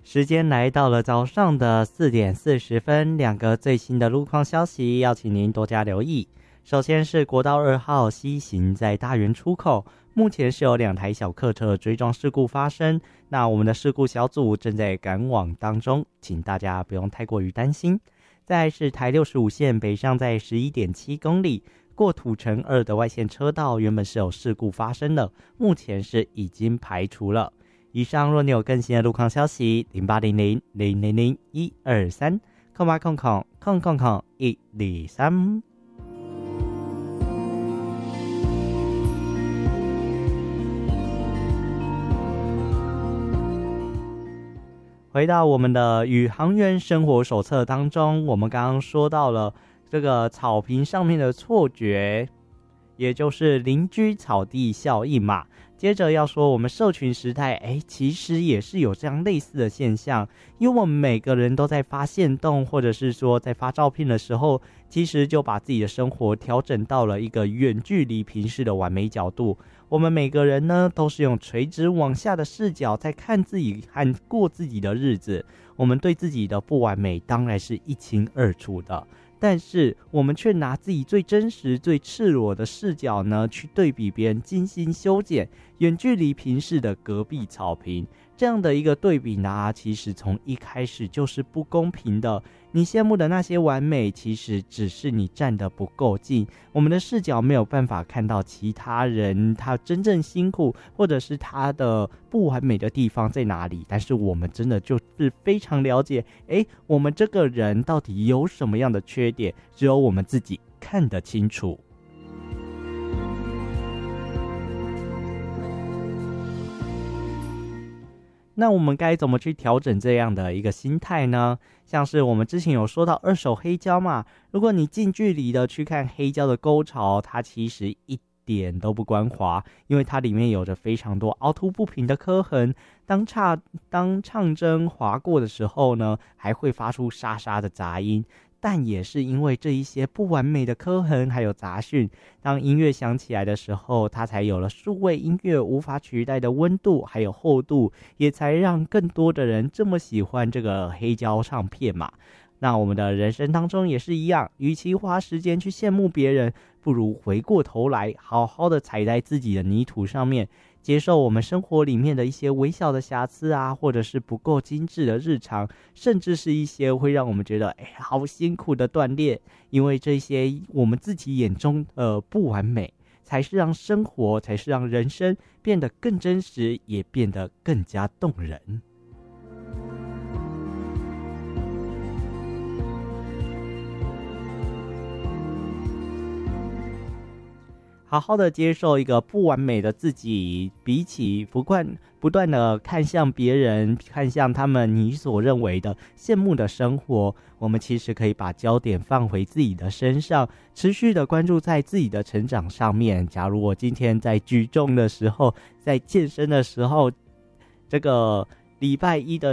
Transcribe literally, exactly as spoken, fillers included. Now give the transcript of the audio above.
时间来到了早上的四点四十分，两个最新的路况消息要请您多加留意。首先是国道二号西行在大园出口，目前是有两台小客车追撞事故发生，那我们的事故小组正在赶往当中，请大家不用太过于担心。再来是台六十五线北上在 十一点七公里，过土城二的外线车道原本是有事故发生的，目前是已经排除了。以上若你有更新的路况消息，零八零零零零零一二三空八空空空空空一二三。回到我们的宇航员生活手册当中，我们刚刚说到了这个草坪上面的错觉，也就是邻居草地效应嘛。接着要说我们社群时代，哎，其实也是有这样类似的现象，因为我们每个人都在发限动，或者是说在发照片的时候，其实就把自己的生活调整到了一个远距离平视的完美角度。我们每个人呢，都是用垂直往下的视角在看自己和过自己的日子，我们对自己的不完美当然是一清二楚的。但是我们却拿自己最真实最赤裸的视角呢，去对比别人精心修剪远距离平视的隔壁草坪，这样的一个对比呢，其实从一开始就是不公平的。你羡慕的那些完美，其实只是你站得不够近，我们的视角没有办法看到其他人他真正辛苦，或者是他的不完美的地方在哪里。但是我们真的就是非常了解，诶，我们这个人到底有什么样的缺点，只有我们自己看得清楚。那我们该怎么去调整这样的一个心态呢？像是我们之前有说到二手黑胶嘛，如果你近距离的去看黑胶的沟槽，它其实一点都不光滑，因为它里面有着非常多凹凸不平的刻痕，当唱当唱针划过的时候呢，还会发出沙沙的杂音。但也是因为这一些不完美的刻痕还有杂讯，当音乐响起来的时候，它才有了数位音乐无法取代的温度还有厚度，也才让更多的人这么喜欢这个黑胶唱片嘛。那我们的人生当中也是一样，与其花时间去羡慕别人，不如回过头来好好的踩在自己的泥土上面，接受我们生活里面的一些微小的瑕疵啊，或者是不够精致的日常，甚至是一些会让我们觉得哎好辛苦的锻炼，因为这些我们自己眼中的、呃、不完美，才是让生活，才是让人生变得更真实，也变得更加动人。好好的接受一个不完美的自己，比起不断不断的看向别人，看向他们你所认为的羡慕的生活，我们其实可以把焦点放回自己的身上，持续的关注在自己的成长上面。假如我今天在举重的时候，在健身的时候，这个礼拜一的